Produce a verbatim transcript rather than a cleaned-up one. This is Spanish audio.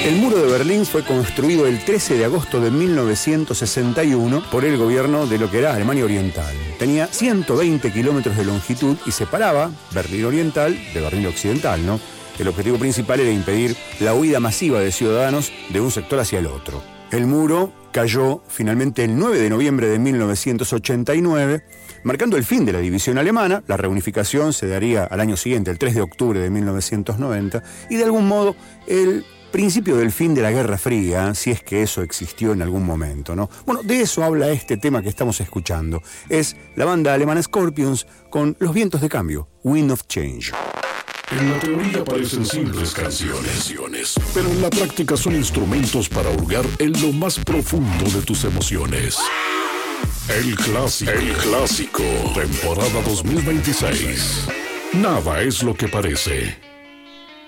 El muro de Berlín fue construido el trece de agosto de mil novecientos sesenta y uno por el gobierno de lo que era Alemania Oriental. Tenía ciento veinte kilómetros de longitud y separaba Berlín Oriental de Berlín Occidental, ¿no? El objetivo principal era impedir la huida masiva de ciudadanos de un sector hacia el otro. El muro cayó finalmente el nueve de noviembre de mil novecientos ochenta y nueve, marcando el fin de la división alemana. La reunificación se daría al año siguiente, el tres de octubre de mil novecientos noventa, y de algún modo el principio del fin de la Guerra Fría, si es que eso existió en algún momento, ¿no? Bueno, de eso habla este tema que estamos escuchando. Es la banda alemana Scorpions con Los vientos de cambio, Wind of Change. En la teoría parecen simples canciones, pero en la práctica son instrumentos para hurgar en lo más profundo de tus emociones. El clásico, el clásico, temporada dos mil veintiséis. Nada es lo que parece.